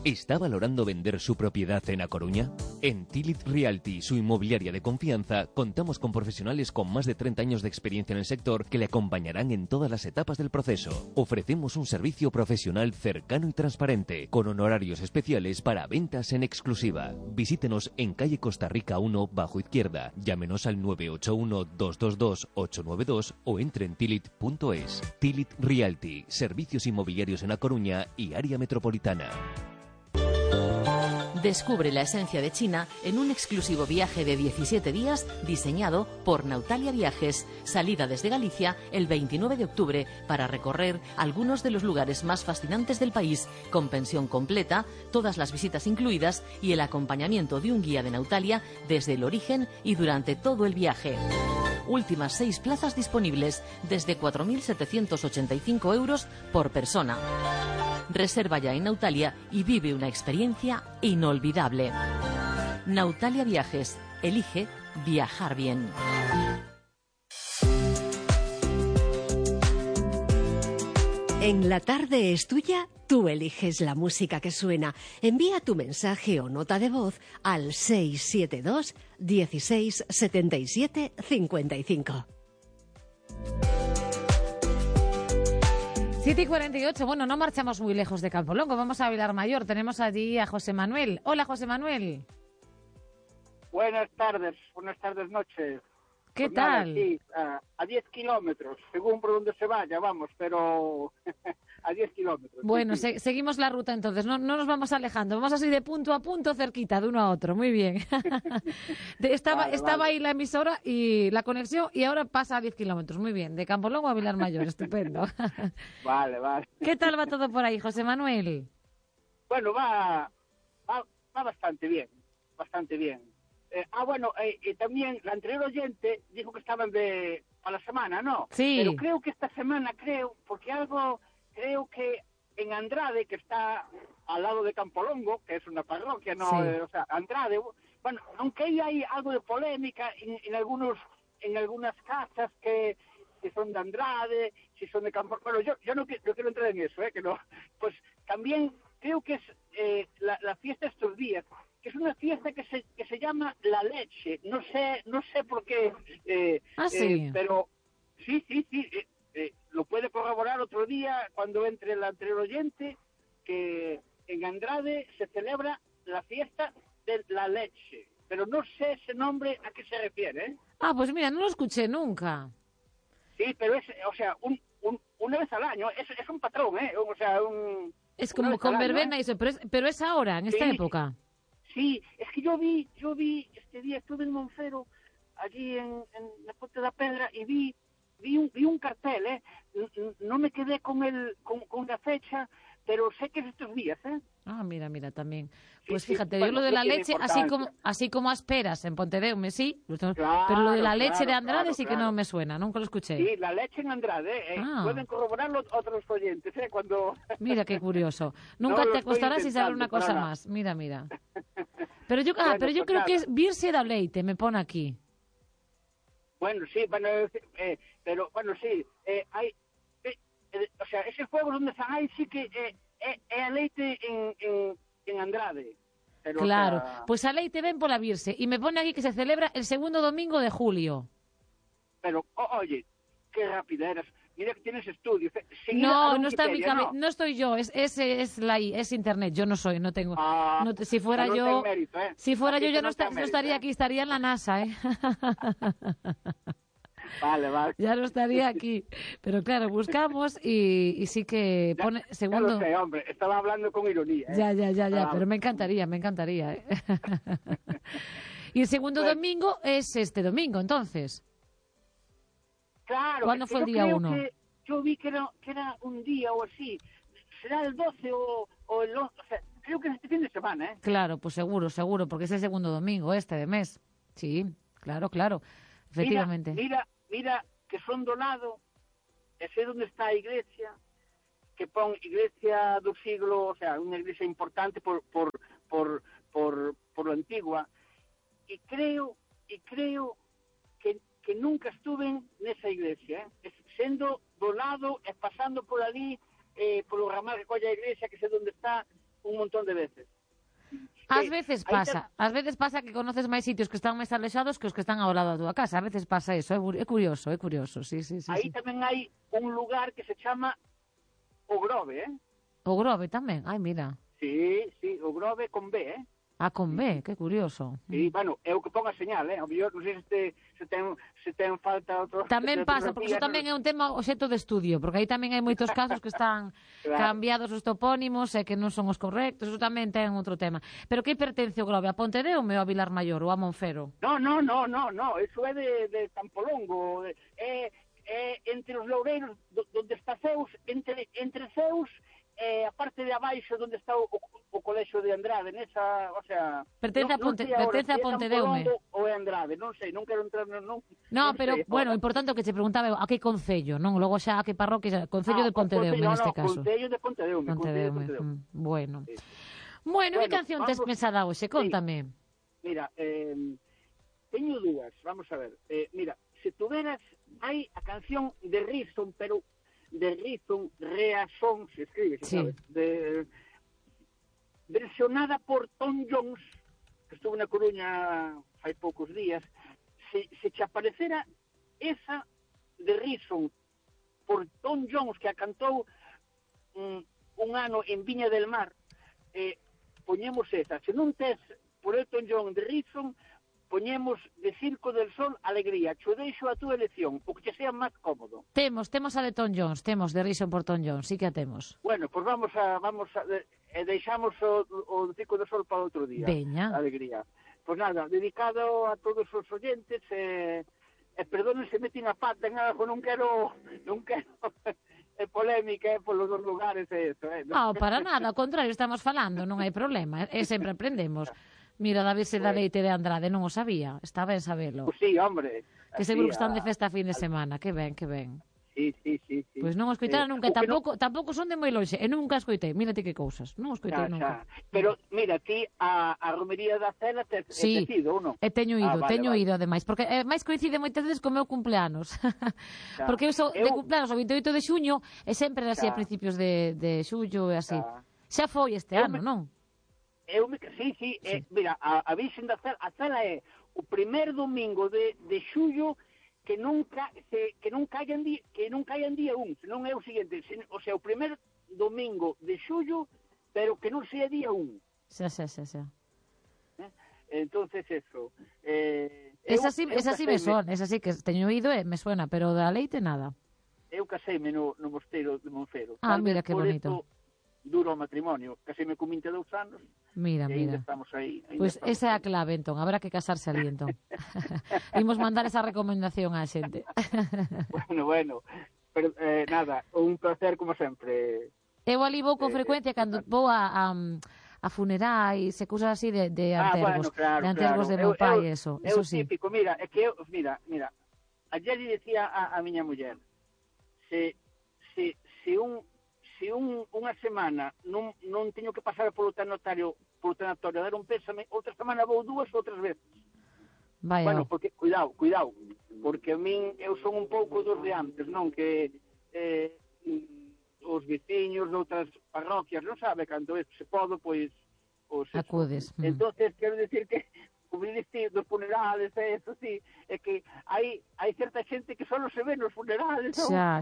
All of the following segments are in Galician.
¿Está valorando vender su propiedad en A Coruña? En Tilit Realty, su inmobiliaria de confianza, contamos con profesionales con más de 30 años de experiencia en el sector que le acompañarán en todas las etapas del proceso. Ofrecemos un servicio profesional cercano y transparente, con honorarios especiales para ventas en exclusiva. Visítenos en calle Costa Rica 1, bajo izquierda. Llámenos al 981-222-892 o entre en tilit.es. Tilit Realty, servicios inmobiliarios en A Coruña y área metropolitana. Descubre la esencia de China en un exclusivo viaje de 17 días diseñado por Nautalia Viajes. Salida desde Galicia el 29 de octubre para recorrer algunos de los lugares más fascinantes del país, con pensión completa, todas las visitas incluidas y el acompañamiento de un guía de Nautalia desde el origen y durante todo el viaje. Últimas 6 plazas disponibles desde 4.785 euros por persona. Reserva ya en Nautalia y vive una experiencia inolvidable. Nautalia Viajes. Elige viajar bien. En La Tarde es Tuya, tú eliges la música que suena. Envía tu mensaje o nota de voz al 672 16 77 55. 7:48, bueno, no marchamos muy lejos de Campolongo, vamos a Vilar Mayor, tenemos allí a José Manuel. Hola, José Manuel. Buenas tardes, noches. ¿Qué Pues tal? Nada, sí, a 10 kilómetros, según por donde se vaya, vamos, pero a 10 kilómetros. Bueno, sí. seguimos la ruta entonces, no nos vamos alejando, vamos así de punto a punto, cerquita, de uno a otro, muy bien. Estaba ahí la emisora y la conexión y ahora pasa a 10 kilómetros, muy bien, de Campolongo a Vilar Mayor, estupendo. Vale. ¿Qué tal va todo por ahí, José Manuel? Bueno, va bastante bien, bastante bien. También la anterior oyente dijo que estaban a la semana, ¿no? Sí. Pero creo que esta semana, porque creo que en Andrade, que está al lado de Campolongo, que es una parroquia, ¿no? Sí. Andrade, bueno, aunque ahí hay algo de polémica en algunas casas que son de Andrade, si son de Campolongo, bueno, yo no quiero entrar en eso, que no, pues también creo que es la fiesta estos días, que es una fiesta que se llama La Leche, no sé por qué, Sí. pero sí, lo puede corroborar otro día cuando entre el anterior oyente, que en Andrade se celebra la fiesta de La Leche, pero no sé ese nombre a qué se refiere, ¿eh? Ah, pues mira, no lo escuché nunca. Sí, pero es, una vez al año, es un patrón, ¿eh? Es como con verbena y eso, pero es ahora, en esta Sí. época. Sí, es que yo vi este día, estuve en Monfero, allí en la Ponte da Pedra, y vi un cartel, no me quedé con la fecha, pero sé que es estos días, ¿eh? Ah, mira, también. Pues Sí, fíjate, bueno, yo lo de no la tiene leche, importancia. así como Asperas en Pontedeume, sí, pero Claro, lo de la leche de Andrade claro, sí que claro. no me suena, nunca lo escuché. Sí, La Leche en Andrade, Ah. pueden corroborarlo otros oyentes, cuando... Mira qué curioso. No Nunca lo te estoy acostarás y saber intentando, una cosa para nada. más. Mira. Pero yo Bueno, pero yo pues creo que nada. es Virse da Leite, me pone aquí. Bueno, sí, pero bueno, sí, hay, o sea, ese juego donde están ahí sí que es a leite en Andrade. Pero, Claro, o sea, pues a Leite ven por la Virse y me pone aquí que se celebra el segundo domingo de julio. pero oye, qué rápida eres. Mira que tienes estudios. No está en mi cabeza, ¿no? no estoy yo, es internet, yo no tengo. Ah, Si fuera no yo, está en mérito, ¿eh? si fuera Aquí yo ya no está en mérito, estaría aquí, estaría en la NASA, ¿eh? Vale. Ya no estaría aquí. Pero claro, buscamos y sí que pone Ya segundo. lo sé, hombre, estaba hablando con ironía, ¿eh? Ya, pero me encantaría, ¿eh? Y el segundo Bueno. domingo es este domingo, entonces. Claro. ¿Cuándo es que fue el yo día creo 1? Yo vi que era un día o así. Será el 12 o el 11, o sea, creo que es este fin de semana, ¿eh? Claro, pues seguro, porque es el segundo domingo de mes. Sí, claro, efectivamente. Mira que son do lado, ese donde está a iglesia, que pon iglesia do siglo, o sea, unha iglesia importante por lo antigua, e creo que nunca estuve nesa iglesia, sendo do lado e pasando por ali, polo ramal que colla a iglesia, que sei onde está, un montón de veces. Ás veces pasa que conoces máis sitios que están máis alexados que os que están ao lado da túa casa. Ás veces pasa eso, é curioso, sí. Aí tamén hai un lugar que se chama O Grove, O Grove tamén, ai, mira. Sí, o Grove con B, Ah, con B, que curioso. Sí, bueno, é o que pon a señal, ao mellor non sei se ten falta outro... Tamén pasa, porque iso tamén é un tema obxecto de estudio, porque aí tamén hai moitos casos que están cambiados os topónimos e que non son os correctos, iso tamén ten outro tema. Pero que pertence o Grove? A Pontedeume ou a Vilar Maior ou a Monfero? No, iso é de Campolongo, é entre os loureiros onde está Ceus, entre Ceus a parte de abaixo onde está o colexio de Andrade, nesa, o sea... Pertence a Pontedeume. Ou é Andrade, non sei, non quero entrar... Non, pero, sei, bueno, o importante é que se preguntaba a que concello, non? Logo xa a que parroquia, concello de Pontedeume, neste caso. Concello de Pontedeume. Bueno. Sí. Bueno, que canción tes pensada hoxe? Cóntame. Mira, teño dúas, vamos a ver. Mira, se tuveras, hai a canción de Reason, pero de Reason, Reason, se escribe, sí. Sabes? Versionada por Tom Jones, que estuvo na Coruña hai poucos días. Se te aparecera esa de Reason por Tom Jones, que a cantou un ano en Viña del Mar, poñemos esa. Se non tes por Elton John de Reason, poñemos de Circo del Sol Alegría. Cho deixo a túa elección, o que te sea máis cómodo. Temos a de Tom Jones, temos de Reason por Tom Jones, sí que a temos. Bueno, pois vamos a deixamos o Circo del Sol para outro día. Veña. Alegría. Pois nada, dedicado a todos os oyentes, perdonen se metin a pata en algo, non quero polémica polos dos lugares e eso. Non, para nada, ao contrario, estamos falando, non hai problema, sempre aprendemos. Mira, Davidse da Leite de Andrade, non o sabía, está ben sabelo. Pues sí, hombre. Que seguro que están de festa a fin de semana, que ben. Sí. Pois non o escoitara nunca, tampouco son de moi longe, e nunca escoitei, mírate que cousas, non o escoitei nunca. Pero, mira, ti a romería da Cela tes ido, ou non? Teño ido, ademais, porque máis coincide moitas veces co meu cumpleanos, porque eu sou de cumpleanos o 28 de xuño, e sempre así a principios de xullo e así. Xa foi este ano, non? Sí. Mira, a Virxen da Cela, a Cela é o primer domingo de xullo que non caian día 1, senón é o seguinte, o sea, o primer domingo de xullo, pero que non sea día 1. Xa. Entonces eso. Esa sí me suena, esa sí que teño ido e me suena, pero da Leite nada. Eu caseime no mosteiro de Monfero. Ah, mira que bonito. Duro o matrimonio, caseime con 22 anos. Mira. Estamos aí. Pois esa é a clave, entón, habrá que casarse ali, entón. Imos mandar esa recomendación á xente. Bueno, pero nada, un placer como sempre. Eu ali vou con frecuencia cando vou a funerais e cousas así de antergos, de antergos de meu pai, eso sí. Típico, mira, é que mira, ayer decía a miña muller, se unha semana non teño que pasar polo tanatorio a dar un pésame, outra semana vou 2 ou 3 veces. Vaya. Bueno, porque, cuidado, porque a min, eu son un pouco dos de antes, non? Que os veciños de outras parroquias non sabe cando se podo, pois acudes. Entonces, quero decir que cubrir dos funerales, eso sí, é que hai certa xente que só se ve nos funerales, non? Xa.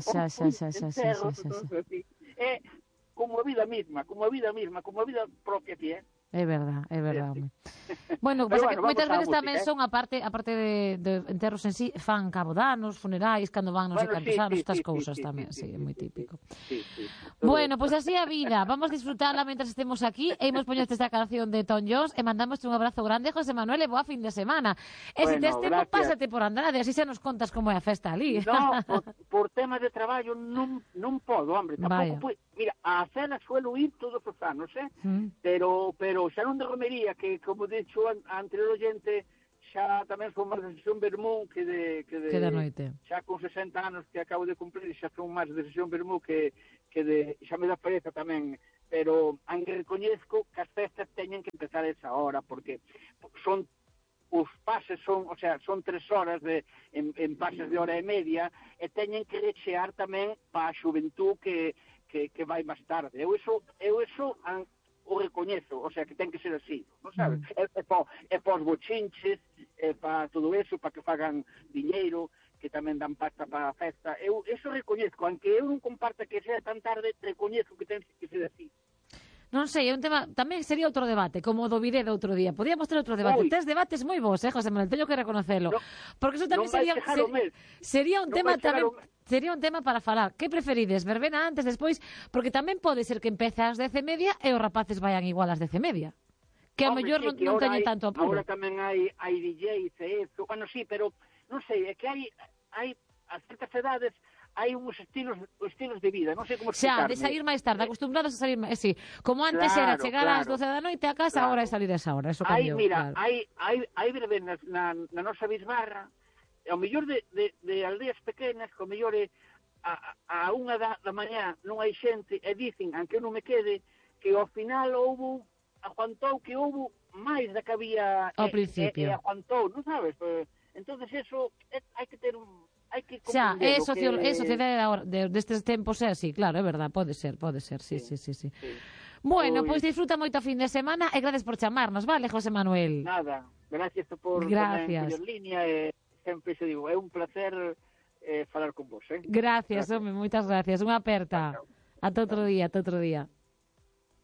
É como a vida misma, como a vida propia que é. É verdad, home. Bueno, pasa que moitas veces tamén son a parte de enterros en sí, fan cabodanos, funerais, cando van non sei cantos anos, estas cousas tamén, sí, é moi típico. Bueno, pois así a vida, vamos disfrutala mentras estemos aquí, e imos poñerte esta canción de Tom Jones, e mandamos un abrazo grande, José Manuel, e boa fin de semana. E se tes tempo, pásate por Andrade, así xa nos contas como é a festa ali. No, por temas de traballo non podo, hombre, tampouco. Mira, a Cela suelo ir todos os anos, pero xa non de romería, que como dixo a anterior oyente, xa tamén son máis de sesión vermú que de noite. Xa con 60 anos que acabo de cumplir, xa son máis de sesión vermú que de, xa me dá pereza tamén, pero aunque recoñezco que as festas teñen que empezar a esa hora, porque son os pases son 3 horas en pases de hora e media, e teñen que rechear tamén para a xuventú que vai máis tarde. Eu eso o reconhezo. o sea, que ten que ser así, non sabes? É para os bochinches, para todo eso, para que fagan diñeiro, que tamén dan pasta para a festa. Eu eso recoñezco, aunque eu non comparta que sea tan tarde, recoñezco que ten que ser así. Non sei, é un tema, tamén sería outro debate, como o do bidé do outro día. Podíamos ter outro debate. Tes debates moi bons, José Manuel, teño que reconocelo. No, porque eso tamén sería un tema tamén, sería un tema para falar. Que preferides, verbena antes, despois? Porque tamén pode ser que empece ás 10:30 e os rapaces vayan igual ás 10:30. Que a mellor non teñen tanto apuro. Agora tamén hai DJs e eso. Bueno, sí, pero non sei, é que hai a certas edades hai uns estilos de vida, non sei como explicarme. Xa, de salir máis tarde, acostumbrados a salir máis, sí. Como antes era chegar ás 12 da noite a casa, agora é salir a esa hora, eso cambiou. Mira, hai verbenas na nosa bisbarra, ao mellor de aldeas pequenas, que ao mellor a 1 da mañá non hai xente, e dicen, aunque eu non me quede, que ao final aguantou que houbo máis da que había ao principio. E aguantou, non sabes? Entonces eso, hai que ter un... Xa, é sociedade destes tempos, é así, claro, é verdad, pode ser, sí. Bueno, pois disfruta moito a fin de semana e gracias por chamarnos, vale, José Manuel? Nada, gracias por poner en línea e sempre se digo, é un placer falar con vos, Gracias, home, moitas gracias, unha aperta. Ata outro día.